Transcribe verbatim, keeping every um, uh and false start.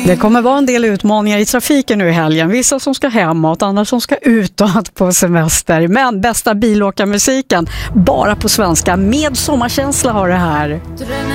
Det kommer vara en del utmaningar i trafiken nu i helgen. Vissa som ska hemåt, andra som ska utåt på semester. Men bästa bilåkarmusiken bara på svenska med sommarkänsla har det här.